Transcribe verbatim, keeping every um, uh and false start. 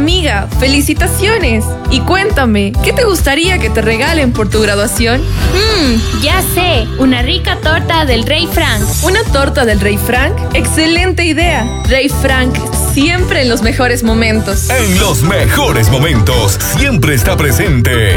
Amiga, felicitaciones. Y cuéntame, ¿qué te gustaría que te regalen por tu graduación? Mmm, ya sé, una rica torta del Rey Frank. ¿Una torta del Rey Frank? ¡Excelente idea! Rey Frank, siempre en los mejores momentos. En los mejores momentos, siempre está presente.